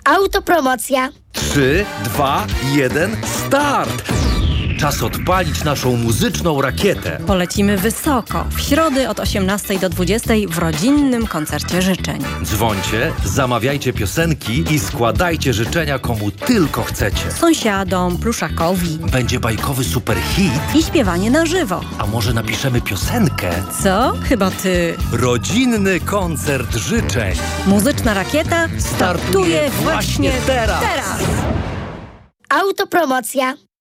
Autopromocja. 3, 2, 1, start! Czas odpalić naszą muzyczną rakietę. Polecimy wysoko, w środy od 18 do 20 w rodzinnym koncercie życzeń. Dzwońcie, zamawiajcie piosenki i składajcie życzenia komu tylko chcecie. Sąsiadom, pluszakowi. Będzie bajkowy superhit. I śpiewanie na żywo. A może napiszemy piosenkę? Co? Chyba ty. Rodzinny koncert życzeń. Muzyczna rakieta startuje właśnie teraz. Autopromocja.